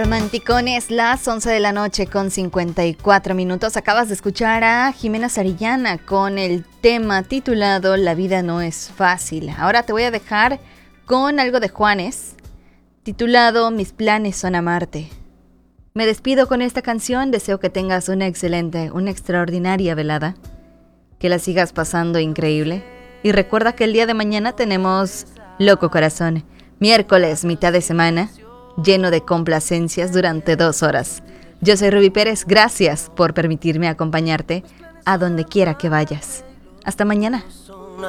romanticones, las 11 de la noche con 54 minutos. Acabas de escuchar a Jimena Sariñana con el tema titulado La vida no es fácil. Ahora te voy a dejar con algo de Juanes, titulado Mis planes son amarte. Me despido con esta canción, deseo que tengas una excelente, una extraordinaria velada, que la sigas pasando increíble. Y recuerda que el día de mañana tenemos Loco Corazón, miércoles, mitad de semana, lleno de complacencias durante 2 horas. Yo soy Ruby Pérez, gracias por permitirme acompañarte a donde quiera que vayas. Hasta mañana.